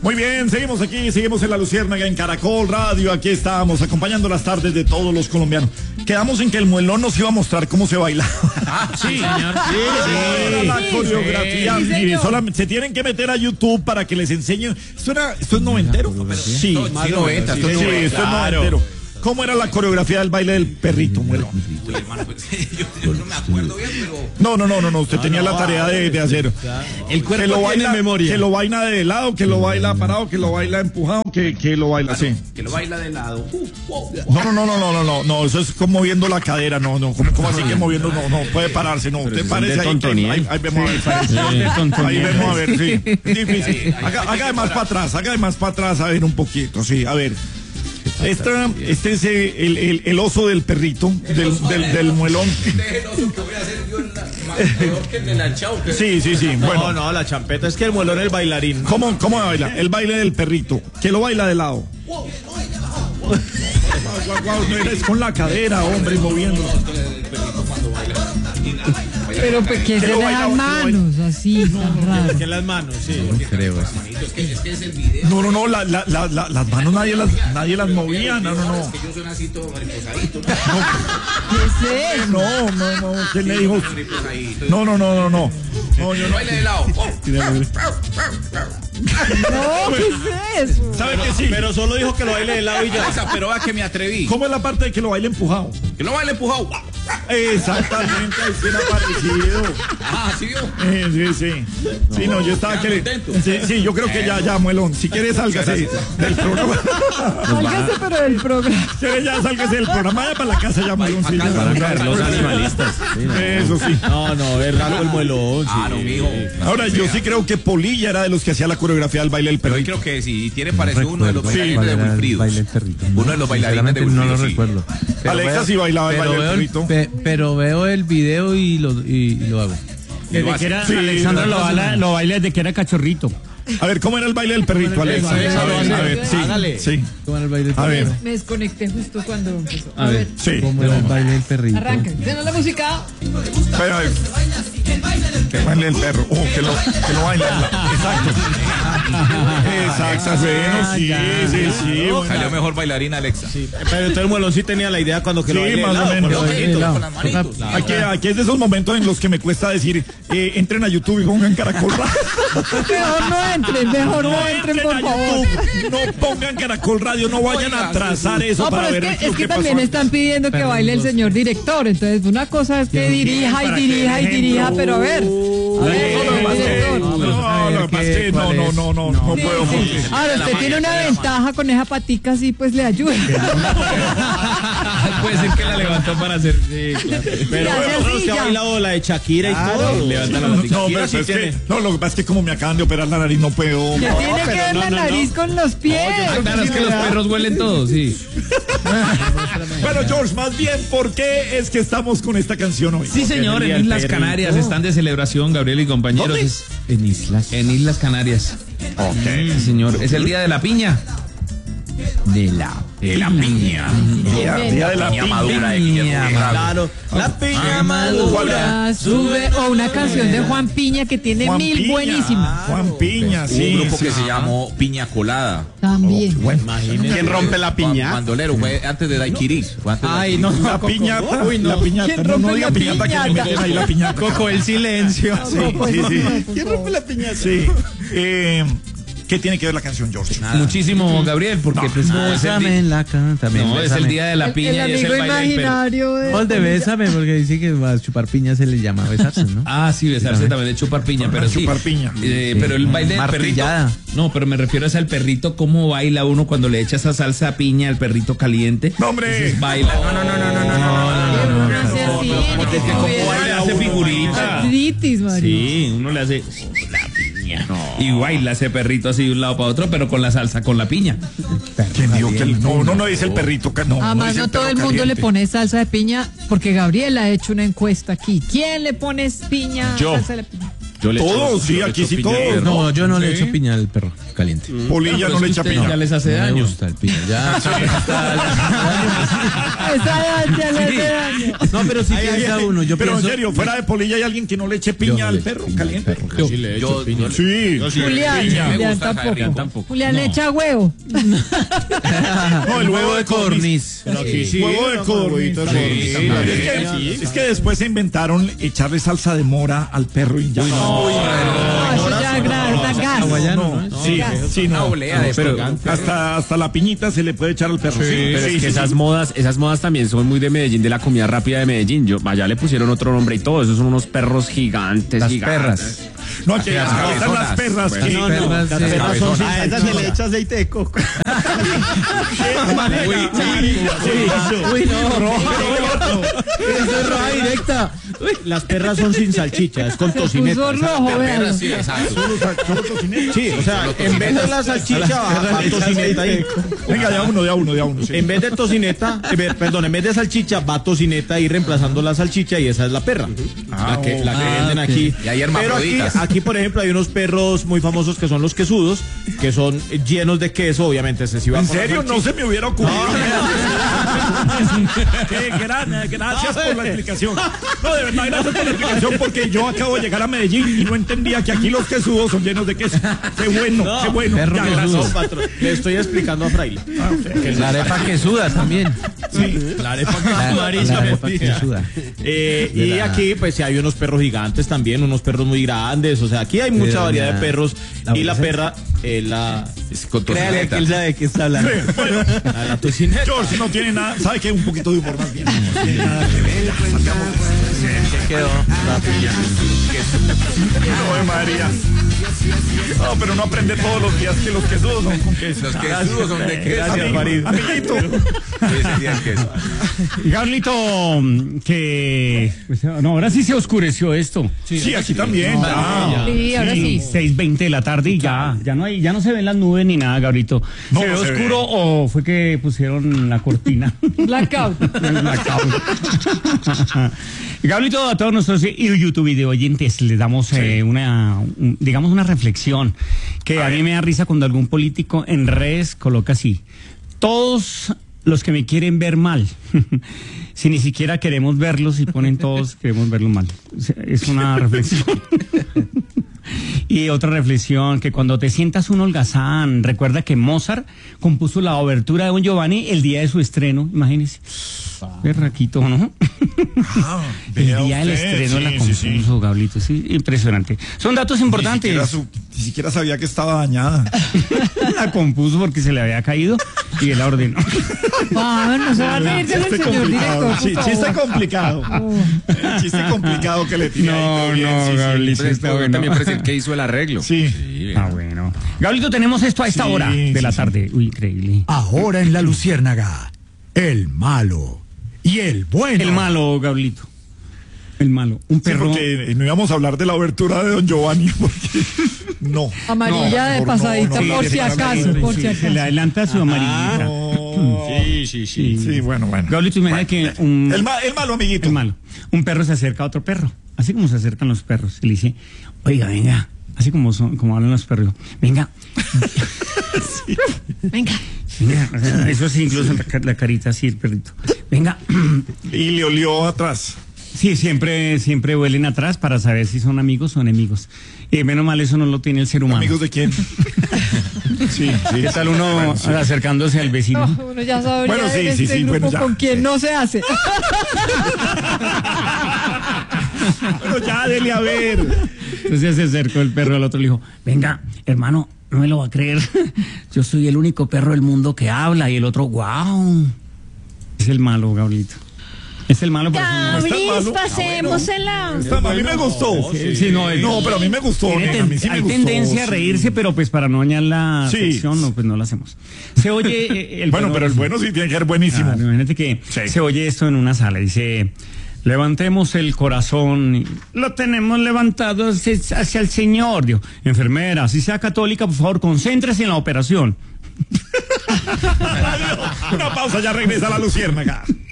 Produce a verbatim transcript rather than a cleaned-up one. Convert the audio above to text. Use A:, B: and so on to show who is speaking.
A: Muy bien, seguimos aquí, seguimos en La Luciérnaga, en Caracol Radio. Aquí estamos, acompañando las tardes de todos los colombianos. Quedamos en que el muelón nos iba a mostrar cómo se baila.
B: Ah, sí, señor.
A: Sí, sí, la coreografía.
B: Sí,
A: Mire, solamente se tienen que meter a YouTube para que les enseñen. ¿Esto, era, esto es noventero? Sí,
B: Más noventa,
A: sí, sí, sí, esto es noventero. ¿Cómo era la coreografía del baile del perrito, muelón?
B: Uy, hermano, pues, yo, yo no me acuerdo bien, pero...
A: No, no, no, no, no, usted tenía la tarea de, de hacer.
C: El cuerpo
A: que lo baila,
C: tiene memoria.
A: Que lo baila de lado, que lo baila parado, que lo baila empujado, que, que lo baila así.
B: Que lo baila de lado. Uh, wow.
A: No, no, no, no, no, no, no, no, eso es como moviendo la cadera, no, no, como, como así que moviendo, no, no, puede pararse, no, usted parece ahí, que, ahí, ahí vemos a ver, sí, ahí vemos a ver, sí, es difícil. Haga, haga de más para atrás, haga de más para atrás, a ver un poquito, sí, a ver. Esta, este es el, el, el oso del perrito, del, del, del muelón.
B: Este es el oso que voy a hacer yo en la, peor que en el anchao.
A: Sí, sí, sí, bueno.
C: No, no, la champeta es que el muelón es el bailarín.
A: ¿Cómo, cómo baila? El baile del perrito, que lo baila de lado. Guau, guau, guau, no es con la cadera, hombre, moviendo.
D: Pero pues que se le dan manos así, tan raro.
C: Que las manos, sí.
B: Creo eso. Es que, es que es el video.
A: No, no, no, la, la, la, la, las manos nadie las, nadie las movía, no, no, no.
B: Es que yo soy así todo mariposadito.
D: ¿Qué es eso?
A: No, no, no, ¿quién le dijo? No, no, no, no, no. No, yo no.
B: Baile de lado.
D: No, ¿qué es eso?
A: ¿Sabe que sí?
C: Pero solo dijo que lo baile de lado y ya.
B: Esa, pero va que me atreví.
A: ¿Cómo es la parte de que lo baile empujado?
B: Que lo baile empujado.
A: Exactamente, ahí sí era parecido.
B: Ah, ¿sí vio?
A: Eh, sí, sí. Sí, no, yo estaba que... Sí, sí, yo creo que ya, ya, muelón. Si quieres, sálgase del programa.
D: Sálgase, pero del programa.
A: Si quieres, ya, sálgase del programa. Ya para la casa, ya, muelón. Sí,
B: Para
A: ya.
C: caer los animalistas.
A: Eso sí.
C: No, no, es raro el muelón.
B: Ah, no, mijo.
A: Ahora, yo sí creo que Polilla era de los que hacía la coreografía del baile del
B: Pero hoy
A: perrito.
B: creo que sí, tiene parecido uno de los bailarines
E: cuál
B: de
E: era el
B: Wilfridos.
E: baile del perrito.
B: Uno de los bailarines de
E: Sinceramente no lo
B: Wilfridos, sí.
E: recuerdo. Pero
A: Alexa
E: veo-
A: sí bailaba el
E: pero
A: baile del
E: veo el-
A: perrito.
E: pe- Pero veo el video y lo, y lo hago.
C: Desde que era,
A: Sí,
C: Alexandra
A: no,
C: lo
A: no,
C: baila, lo baila desde que era cachorrito.
A: A ver, ¿cómo era el baile del perrito, Alexa? A ver, a ver, sí,
C: Hágale.
A: sí.
E: ¿Cómo era el baile del
A: A
E: perrito?
A: ver,
D: Me desconecté justo cuando empezó.
C: A ver.
A: sí.
E: ¿Cómo era el baile del perrito?
D: Arranca. ¿Tienes la música?
A: Pero, a ver. Que baile el perro. Oh, que lo, que lo baile. Exacto. Exacto. Bueno, sí, sí, sí.
B: Salió
A: buena.
B: mejor bailarina Alexa.
C: Sí, pero entonces el muelón sí tenía la idea cuando que
A: Sí,
C: lo baile de
A: más o
C: lado,
A: menos.
C: con los
B: Ojito,
C: deditos.
B: con las manitos.
A: Aquí, aquí es de esos momentos en los que me cuesta decir, eh, entren a YouTube y pongan Caracol Radio.
D: Mejor no entren, mejor no entren, por
A: a
D: favor.
A: YouTube, no pongan Caracol Radio, no vayan a trazar eso
D: No,
A: para
D: pero es
A: ver
D: que,
A: lo
D: es que
A: pasó
D: también
A: antes.
D: están pidiendo que baile el señor director. Entonces, una cosa es que dirija y
A: para
D: dirija
A: que
D: y dirija,
A: ejemplo.
D: pero a ver. A ver,
A: No, lo que pasa es que-
D: director.
A: no, lo que pasa es que no, no, no, no, no puedo. porque-
D: Ahora, usted tiene una ventaja con esa patica, así pues le ayuda.
C: Puede ser que la levantó para hacer. Sí, claro. Pero
D: Y hace
C: bueno,
D: así,
C: usted ha
D: ya.
C: bailado la de Shakira y todo. Levanta la patica.
A: No, pero
C: sí
A: es
C: tiene.
A: que, no, lo que pasa es que como me acaban de operar la nariz, no puedo.
D: Que tiene que ver la nariz con los pies.
C: Claro, es que los perros huelen todos, sí.
A: Bueno, George, más bien, ¿por qué es que estamos con esta canción hoy?
F: Sí, señor,
C: Porque
F: en
C: el
F: Islas
C: perrito.
F: Canarias están de celebración, Gabriel y compañeros.
A: ¿Dónde?
F: Es-
E: En islas
F: En Islas Canarias. Sí, señor. Es el día de la piña.
E: de la
B: De la piña.
A: Día, día de la
B: Piña madura de
F: Piña
B: Guillermo Herrera.
C: Claro, la piña madura.
D: Ah, Sube, o una canción de Juan Piña que tiene
A: Juan
D: mil
A: Piña.
D: buenísimas.
A: Juan Piña,
B: Un
A: sí.
B: grupo
A: sí.
B: que se llamó Piña Colada.
D: También.
C: ¿Quién rompe la piña?
B: Bandolero, fue antes de Daiquiri. Fue antes de
C: Ay,
B: Daiquiri.
C: no.
A: La piñata,
C: Uy, no.
A: la piñata,
D: ¿Quién
A: no, no
D: rompe
A: diga
D: la
A: piñata que me
D: piñata?
A: meten ahí la piñata.
C: Coco, el silencio.
A: Sí,
D: pues,
A: sí, sí.
C: ¿Quién rompe la piñata?
A: Sí. Eh, ¿Qué tiene que ver la canción, George?
F: Muchísimo, Gabriel, porque pues no, es el
E: Bésame
F: día,
E: en la cama también.
F: no, es el día de la
D: El,
F: piña
D: el
F: y es
D: amigo
F: el baile del perro.
D: imaginario de...
E: Gol de bésame, porque dice que a chupar piña se le llama besarse, ¿no?
F: Ah, sí, besarse también de chupar piña, pero sí.
A: Chupar piña.
F: Eh,
E: Sí.
F: Pero el baile del perrito.
E: Martillada.
F: No, pero me refiero es al perrito, cómo baila uno cuando le echa esa salsa a piña al perrito caliente.
A: ¡No, hombre!
F: Baila. No, no, no, no, no, no, no.
D: No hace así, ni que
F: ¿Cómo
D: tuviera
F: baila? Hace figurita.
D: artritis, María.
F: Sí, uno le hace la piña. Y baila ese perrito así de un lado para otro, pero con la salsa, con la piña.
A: ¿Quién dijo que el, no, no, no dice el perrito, ca- no, no
D: Además,
A: dice
D: no
A: el
D: todo
A: perro
D: el mundo
A: caliente.
D: le pone salsa de piña, porque Gabriel ha hecho una encuesta aquí. ¿Quién le pone piña?
C: Yo.
D: Salsa de piña?
C: Yo le
A: Todos,
C: echo-
A: sí,
C: yo le
A: aquí
C: echo
A: sí
C: piña al
A: todos.
C: perro.
E: No, yo no le
A: Sí.
E: echo piña al perro. caliente.
A: Mm. Polilla no le echa piña.
F: Ya les hace
E: No
F: daño.
E: me gusta el piña. Ya.
D: Esa ya le hace daño.
E: No, pero sí piensa uno. Yo
A: Pero
E: pienso,
A: en serio, fuera de Polilla hay alguien que no le eche
E: Yo
A: piña
E: no
A: al
E: le echo
A: perro
E: piña al
A: caliente.
E: perro.
C: Yo sí le echo
F: Yo-
C: piña.
A: Sí.
D: Julián,
F: piña. Me
D: Julián
F: gusta,
D: tampoco.
F: Javier, tampoco.
D: Julián le echa huevo.
A: No, el huevo de codorniz.
C: Pero aquí sí.
A: Huevo de codorniz.
C: huevito de
A: Sí,
C: codorniz.
A: sí,
C: también.
A: es, que, es que después se inventaron echarle salsa de mora al perro y ya.
D: No, eso ya es grave, da gas.
E: hawaiano, ¿no?
A: Sí, sí, no.
F: olea de
A: Pero
F: picante.
A: hasta, hasta la piñita se le puede echar al perro. Sí,
G: Pero
A: sí,
G: es que
A: sí,
G: esas
A: sí.
G: modas, esas modas también son muy de Medellín, de la comida rápida de Medellín. Yo, allá le pusieron otro nombre y todo. Esos son unos perros gigantes,
E: Las
G: gigantes.
E: perras.
A: No, que
F: Las
A: están las
F: cabezonas.
A: perras.
F: Bueno,
A: que-
E: No, no,
C: Las
E: sí.
C: perras son sin
F: A
C: salchicha.
F: esas se
C: le echa aceite de coco.
A: Uy,
E: Uy, no. Eso es roja directa.
C: Las perras son sin salchicha, es con
D: Se
C: tocineta.
D: puso rojo, vean.
F: Sí, exacto.
C: Sí, o sea, en vez de la salchicha va, va tocineta ahí.
A: Venga, de a uno, de a uno, de a uno. sí.
C: En vez de tocineta, eh, ver, perdón, en vez de salchicha va tocineta ahí reemplazando la salchicha y esa es la perra. la que, la que
E: Ah,
C: venden
E: ok.
C: aquí.
F: Y hay
C: Pero aquí,
F: hermafroditas.
C: aquí, por ejemplo, hay unos perros muy famosos que son los quesudos, que son llenos de queso, obviamente. Ese sí va
A: ¿En
C: con la
A: serio? No
C: salchicha.
A: se me hubiera ocurrido. Qué gran- gracias por la explicación. No, de verdad, gracias por la explicación, porque yo acabo de llegar a Medellín y no entendía que aquí los quesudos son llenos de queso. Qué bueno, qué bueno.
E: perro
A: Ya,
E: quesudo.
A: gracias.
C: No, patrón, le estoy explicando a Fraile.
E: La arepa que suda también.
C: La arepa que
E: La, la arepa que suda.
C: Eh,
E: De
C: y
E: la-
C: aquí pues sí hay unos perros gigantes también, unos perros muy grandes, o sea, aquí hay mucha
E: la-
C: variedad de perros
E: la
C: y la
E: bolsa.
C: perra, eh, la,
F: Es con
E: Créale que
F: tocineta.
E: él sabe de qué está hablando.
A: Bueno,
C: la, la tocineta.
A: George no tiene nada, sabe que un poquito de humor más bien. No tiene nada que ver, ya, salgamos.
E: Quedó.
A: No, María. No, pero no aprende todos los días que los quesudos son con queso.
F: Los quesudos son de queso.
A: Gracias, Farid. Amiguito.
F: Ese día es queso.
H: Carlito, que... pues, no, ahora sí se oscureció esto.
A: Sí, aquí también. ya.
D: Sí, ahora sí.
H: seis veinte de la tarde y ya, ya no hay, ya no se ven las nubes ni nada, Gabrielito.
A: No,
H: ¿Se ve
A: no se
H: oscuro
A: ve.
H: o fue que pusieron la cortina?
D: Blackout.
H: Blackout. Gabrielito, a todos nuestros YouTube video oyentes les damos eh, una, un- digamos una reflexión que a, mí me da risa cuando algún político en redes coloca así: todos los que me quieren ver mal, si ni siquiera queremos verlos y ponen todos queremos verlos mal. Es una reflexión. Y otra reflexión, que cuando te sientas un holgazán, recuerda que Mozart compuso la obertura de Don Giovanni el día de su estreno, imagínese. Berraquito, ¿no?
A: Ah,
H: el
A: vea
H: día del
A: usted,
H: estreno
A: sí,
H: la
A: sí,
H: compuso,
A: sí.
H: Gablito, sí, impresionante. Son datos
A: Ni
H: importantes.
A: siquiera, su- ni siquiera sabía que estaba dañada.
H: La compuso porque se le había caído y él la ordenó.
D: Ah, no se va a reír del
A: Chiste
D: señor
A: complicado.
D: director.
A: Sí,
D: por
A: chiste
D: favor.
A: complicado.
D: Oh.
A: Eh, Chiste complicado que le tiré ahí,
H: No,
A: pero bien,
H: no,
A: sí, sí.
H: Gablito,
F: Pero
H: está
F: esto
H: bueno.
F: también parece el que hizo el arreglo.
A: Sí.
H: Ah, bueno. Gablito, tenemos esto a esta
A: Sí,
H: hora de
A: sí,
H: la
A: sí.
H: tarde. Uy, increíble.
I: Ahora en La Luciérnaga, el malo y el bueno.
H: El malo, Gablito. El malo. Un
A: Sí,
H: perro.
A: porque no íbamos a hablar de la obertura de Don Giovanni, porque no.
D: Amarilla de
A: por-
D: pasadita,
A: no, no,
D: por
A: no,
D: si
A: no,
D: acaso,
A: no, no,
D: por
H: Sí,
D: si
H: se le
D: acaso.
H: adelanta su amarillita.
A: no.
C: Sí, sí, sí.
A: Sí, bueno, bueno.
H: Gablito, imagina que un...
A: El, ma- el malo, amiguito.
H: El malo. Un perro se acerca a otro perro, así como se acercan los perros. Y le dice, oiga, venga, así como son, como hablan los perros, venga,
D: Venga.
H: venga, eso sí, incluso la, ca- la carita así, el perrito. Venga,
A: Y le olió atrás.
H: sí, siempre, siempre huelen atrás para saber si son amigos o enemigos. Y menos mal eso no lo tiene el ser humano.
A: ¿Amigos de quién? Sí, sí.
H: ¿Qué tal uno
A: Bueno, sí.
H: acercándose al vecino?
D: No, uno ya sabría
A: Bueno, sí,
D: en
A: sí,
D: este
A: sí,
D: grupo
A: bueno, ya,
D: con quién
A: sí.
D: no se hace.
A: Pero ya, dele a ver.
H: Entonces se acercó el perro al otro y le dijo, venga, hermano, no me lo va a creer. Yo soy el único perro del mundo que habla. Y el otro, wow. Es el malo, Gabrielito. Es el malo, pero
A: ¿No está malo?
D: pasémosela.
A: Está- a mí me gustó.
H: sí, sí, no, es-
A: No, pero a mí me gustó.
H: Tiene
A: nena,
H: ten-
A: a mí sí me
H: hay
A: gustó,
H: tendencia a
A: sí.
H: reírse, pero pues para no dañar la
A: Sí.
H: sección, no, pues no lo hacemos. Se oye eh, el
A: Bueno, pero el bueno sí tiene que ser buenísimo.
H: Ah, imagínate que
A: Sí.
H: se oye esto en una sala, dice, levantemos el corazón, y lo tenemos levantado hacia, hacia el Señor. Digo, enfermera, si sea católica, por favor, concéntrese en la operación.
A: Una pausa, ya regresa la Luciérnaga.